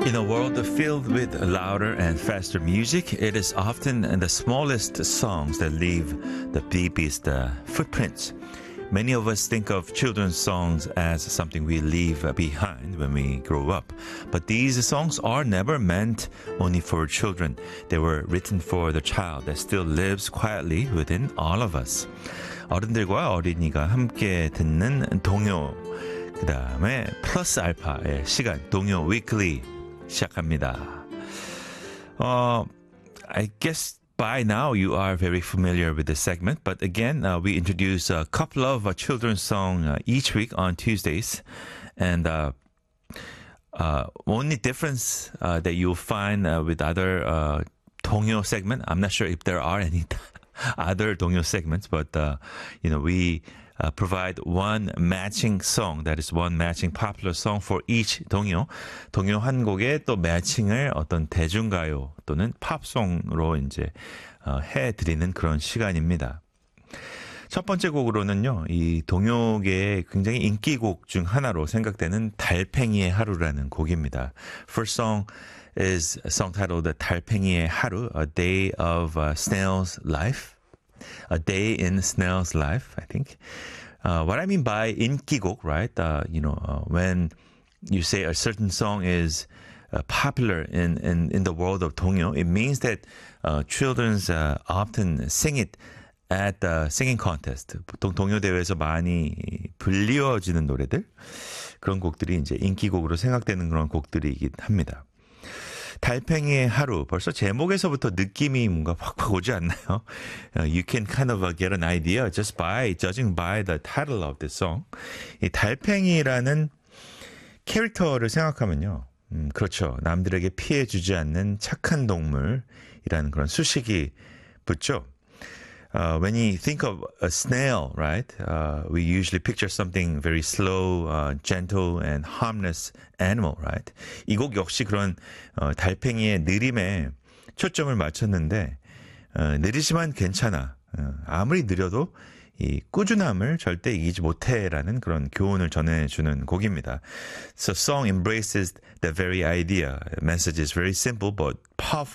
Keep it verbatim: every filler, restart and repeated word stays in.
In a world filled with louder and faster music, it is often the smallest songs that leave the deepest uh, footprints. Many of us think of children's songs as something we leave behind when we grow up. But these songs are never meant only for children. They were written for the child that still lives quietly within all of us. 어른들과 어린이가 함께 듣는 동요, 그 다음에 플러스 알파의 시간, 동요 위클리 시작합니다. Uh, I guess by now you are very familiar with this segment, but again, uh, we introduce a couple of uh, children's songs uh, each week on Tuesdays, and uh, uh, only difference uh, that you'll find uh, with other uh, 동요 segment, I'm not sure if there are any other 동요 segments, but uh, you know, we Uh, provide one matching song, that is one matching popular song for each 동요. 동요 한 곡에 또 매칭을 어떤 대중가요 또는 팝송으로 이제 어, 해드리는 그런 시간입니다. 첫 번째 곡으로는요, 이 동요계의 굉장히 인기곡 중 하나로 생각되는 달팽이의 하루라는 곡입니다. First song is a song titled 달팽이의 하루, A Day of uh, Snail's Life. A Day in Snail's Life, I think. Uh, what I mean by 인기곡, right? Uh, you know, uh, when you say a certain song is uh, popular in, in, in the world of 동요, it means that uh, children uh, often sing it at the singing contest. 보통 동요 대회에서 많이 불리워지는 노래들, 그런 곡들이 이제 인기곡으로 생각되는 그런 곡들이긴 합니다. 달팽이의 하루, 벌써 제목에서부터 느낌이 뭔가 확확 오지 않나요? Uh, you can kind of get an idea just by judging by the title of the song. 이 달팽이라는 캐릭터를 생각하면요, 음, 그렇죠. 남들에게 피해 주지 않는 착한 동물이라는 그런 수식이 붙죠. Uh, when you think of a snail, right, uh, we usually picture something very slow, uh, gentle, and harmless animal, right? 이 곡 역시 그런 어, 달팽이의 느림에 초점을 맞췄는데 어, 느리지만 괜찮아. 어, 아무리 느려도 이 꾸준함을 절대 이기지 못해라는 그런 교훈을 전해주는 곡입니다. So song embraces the very idea. The message is very simple but powerful